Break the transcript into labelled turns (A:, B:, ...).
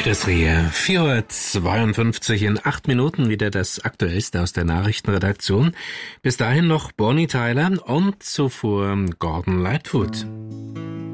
A: Chris Rea, 4:52 in 8 Minuten wieder das Aktuellste aus der Nachrichtenredaktion. Bis dahin noch Bonnie Tyler und zuvor Gordon Lightfoot.